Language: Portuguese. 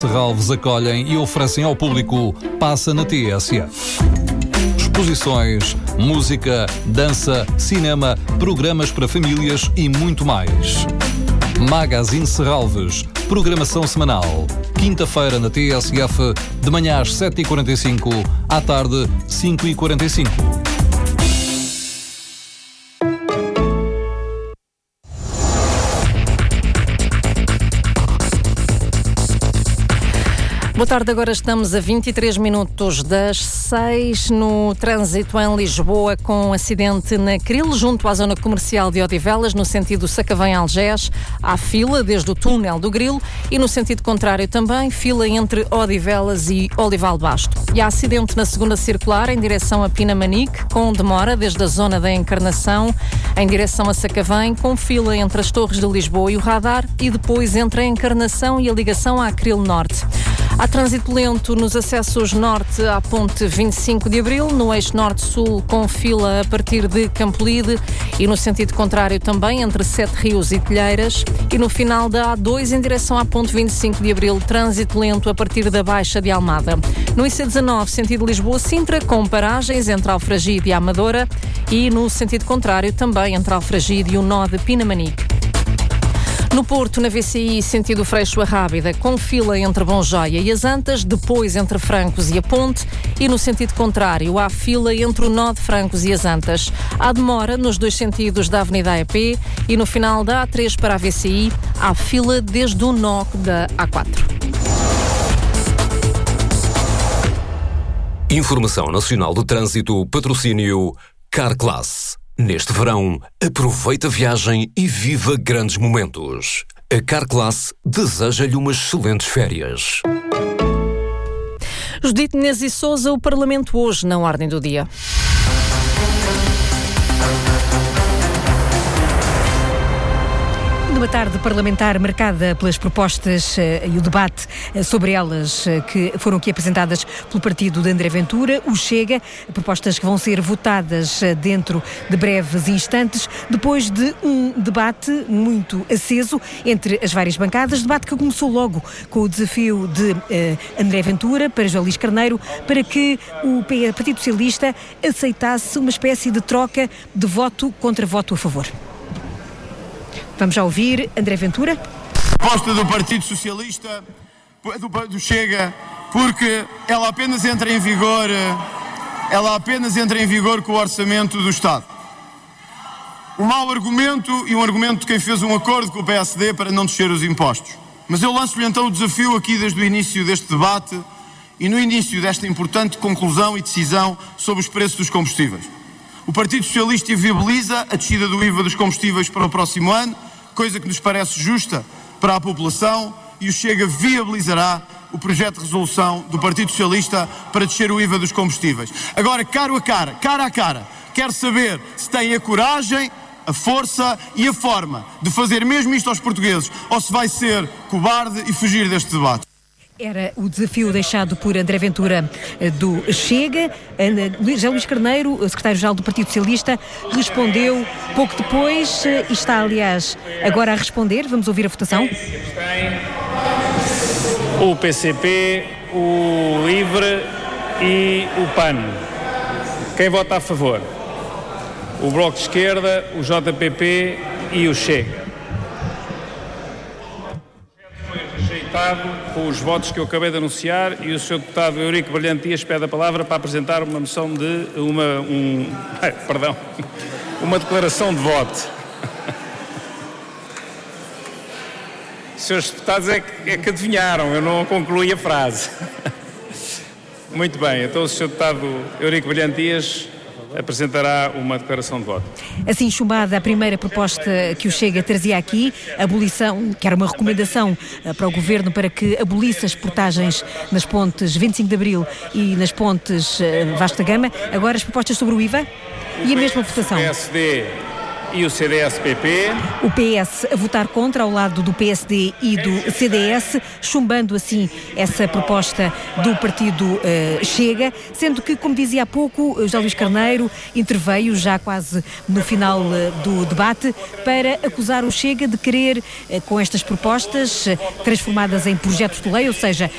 Serralves acolhem e oferecem ao público Passa na TSF. Exposições, música, dança, cinema, programas para famílias e muito mais. Magazine Serralves, programação semanal. Quinta-feira na TSF, de manhã às 7h45, à tarde 5h45. Boa tarde, agora estamos a 23 minutos das 6 no trânsito em Lisboa com acidente na Cril, junto à zona comercial de Odivelas, no sentido Sacavém-Algés. Há fila desde o túnel do Grilo e no sentido contrário também, fila entre Odivelas e Olival Basto. E há acidente na segunda circular em direção a Pinamanique, com demora desde a zona da Encarnação em direção a Sacavém, com fila entre as Torres de Lisboa e o Radar e depois entre a Encarnação e a ligação à Cril Norte. Há trânsito lento nos acessos norte à ponte 25 de Abril, no eixo norte-sul com fila a partir de Campolide e no sentido contrário também entre Sete Rios e Telheiras, e no final da A2 em direção à ponte 25 de Abril, trânsito lento a partir da Baixa de Almada. No IC19, sentido Lisboa-Sintra, com paragens entre Alfragide e Amadora, e no sentido contrário também entre Alfragide e o nó de Pinamanique. No Porto, na VCI, sentido Freixo a Rábida, com fila entre Bonjoia e as Antas, depois entre Francos e a Ponte, e no sentido contrário, há fila entre o nó de Francos e as Antas. Há demora nos dois sentidos da Avenida AEP e no final da A3 para a VCI, há fila desde o nó da A4. Informação Nacional do Trânsito, patrocínio Carclass. Neste verão, aproveita a viagem e viva grandes momentos. A Carclass deseja-lhe umas excelentes férias. Judite Inês e Sousa, o Parlamento hoje na ordem do dia. Uma tarde parlamentar marcada pelas propostas e o debate sobre elas que foram aqui apresentadas pelo partido de André Ventura, o Chega, propostas que vão ser votadas dentro de breves instantes, depois de um debate muito aceso entre as várias bancadas, debate que começou logo com o desafio de André Ventura para José Luís Carneiro para que o Partido Socialista aceitasse uma espécie de troca de voto contra voto a favor. Vamos já ouvir André Ventura. Proposta do Partido Socialista, do Chega, porque ela apenas entra em vigor com o orçamento do Estado. Um mau argumento e um argumento de quem fez um acordo com o PSD para não descer os impostos. Mas eu lanço-lhe então o desafio aqui desde o início deste debate e no início desta importante conclusão e decisão sobre os preços dos combustíveis. O Partido Socialista viabiliza a descida do IVA dos combustíveis para o próximo ano, coisa que nos parece justa para a população, e o Chega viabilizará o projeto de resolução do Partido Socialista para descer o IVA dos combustíveis. Agora, cara a cara, quero saber se tem a coragem, a força e a forma de fazer mesmo isto aos portugueses, ou se vai ser cobarde e fugir deste debate. Era o desafio deixado por André Ventura do Chega. José Luís Carneiro, o secretário-geral do Partido Socialista, respondeu pouco depois e está, aliás, agora a responder. Vamos ouvir a votação. O PCP, o LIVRE e o PAN. Quem vota a favor? O Bloco de Esquerda, o JPP e o Chega. Com os votos que eu acabei de anunciar, e o Sr. Deputado Eurico Brilhante Dias pede a palavra para apresentar uma moção de uma declaração de voto. Senhores deputados é que adivinharam, eu não concluí a frase. Muito bem, então o Sr. Deputado Eurico Brilhante Dias apresentará uma declaração de voto. Assim chumbada a primeira proposta que o Chega trazia aqui, a abolição, que era uma recomendação para o Governo para que abolisse as portagens nas pontes 25 de Abril e nas pontes Vasco da Gama, agora as propostas sobre o IVA e a mesma votação. O PSD e o CDS-PP. O PS a votar contra, ao lado do PSD e do CDS, chumbando assim essa proposta do partido Chega, sendo que, como dizia há pouco, José Luís Carneiro interveio já quase no final do debate para acusar o Chega de querer, com estas propostas transformadas em projetos de lei, ou seja,